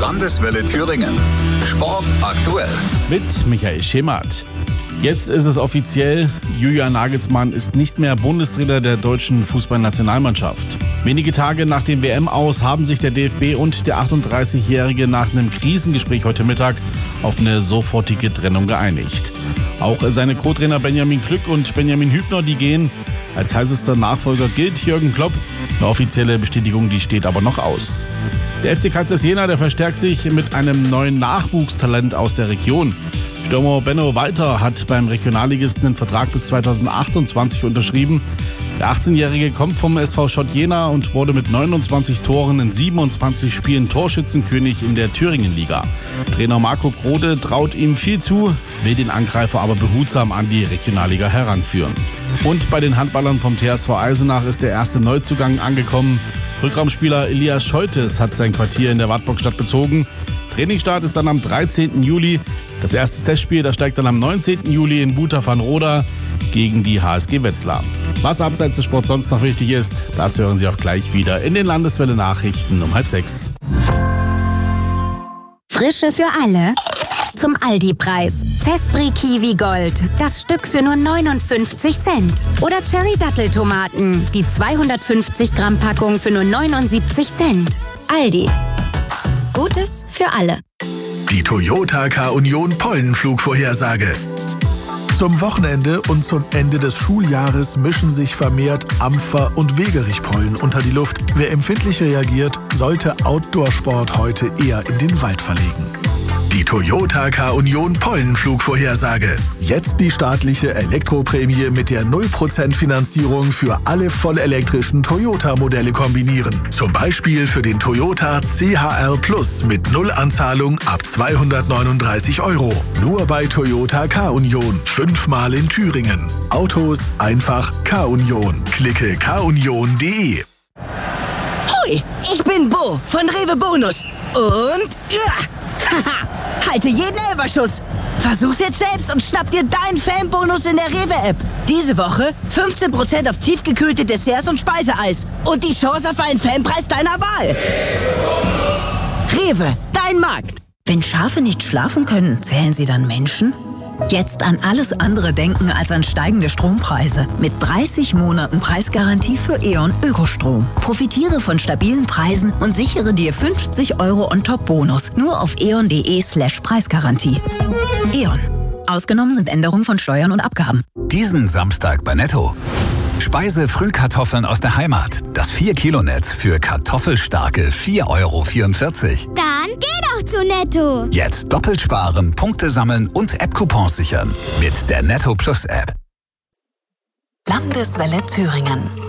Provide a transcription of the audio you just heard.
Landeswelle Thüringen. Sport aktuell. Mit Michael Schemath. Jetzt ist es offiziell, Julian Nagelsmann ist nicht mehr Bundestrainer der deutschen Fußballnationalmannschaft. Wenige Tage nach dem WM-Aus haben sich der DFB und der 38-Jährige nach einem Krisengespräch heute Mittag auf eine sofortige Trennung geeinigt. Auch seine Co-Trainer Benjamin Klück und Benjamin Hübner, die gehen. Als heißester Nachfolger gilt Jürgen Klopp. Eine offizielle Bestätigung, die steht aber noch aus. Der FC Kaisers Jena, der verstärkt sich mit einem neuen Nachwuchstalent aus der Region. Stürmer Benno Walter hat beim Regionalligisten einen Vertrag bis 2028 unterschrieben. Der 18-Jährige kommt vom SV Schott Jena und wurde mit 29 Toren in 27 Spielen Torschützenkönig in der Thüringen-Liga. Trainer Marco Grode traut ihm viel zu, will den Angreifer aber behutsam an die Regionalliga heranführen. Und bei den Handballern vom TSV Eisenach ist der erste Neuzugang angekommen. Rückraumspieler Elias Scholtes hat sein Quartier in der Wartburgstadt bezogen. Trainingsstart ist dann am 13. Juli. Das erste Testspiel, das steigt dann am 19. Juli in Buta van Roda gegen die HSG Wetzlar. Was abseits des Sports sonst noch wichtig ist, das hören Sie auch gleich wieder in den Landeswelle-Nachrichten um 5:30. Frische für alle zum Aldi-Preis. Zespri Kiwi Gold, das Stück für nur 59 Cent. Oder Cherry Datteltomaten, die 250 Gramm Packung für nur 79 Cent. Aldi. Gutes für alle. Die Toyota K-Union Pollenflugvorhersage. Zum Wochenende und zum Ende des Schuljahres mischen sich vermehrt Ampfer- und Wegerichpollen unter die Luft. Wer empfindlich reagiert, sollte Outdoor-Sport heute eher in den Wald verlegen. Die Toyota K-Union Pollenflugvorhersage. Jetzt die staatliche Elektroprämie mit der 0% Finanzierung für alle vollelektrischen Toyota-Modelle kombinieren. Zum Beispiel für den Toyota CHR Plus mit Nullanzahlung ab 239 €. Nur bei Toyota K-Union. 5-mal in Thüringen. Autos einfach K-Union. Klicke kunion.de. Hoi, ich bin Bo von Rewe Bonus. Und halte jeden Elferschuss. Versuch's jetzt selbst und schnapp dir deinen Fanbonus in der Rewe-App. Diese Woche 15% auf tiefgekühlte Desserts und Speiseeis. Und die Chance auf einen Fanpreis deiner Wahl. Rewe, dein Markt. Wenn Schafe nicht schlafen können, zählen sie dann Menschen? Jetzt an alles andere denken als an steigende Strompreise. Mit 30 Monaten Preisgarantie für E.ON Ökostrom. Profitiere von stabilen Preisen und sichere dir 50 € on top Bonus. Nur auf eon.de/Preisgarantie. E.ON. Ausgenommen sind Änderungen von Steuern und Abgaben. Diesen Samstag bei Netto. Speise-Frühkartoffeln aus der Heimat. Das 4-Kilo-Netz für kartoffelstarke 4,44 €. Dann geh doch zu Netto. Jetzt doppelt sparen, Punkte sammeln und App-Coupons sichern. Mit der Netto Plus App. Landeswelle Thüringen.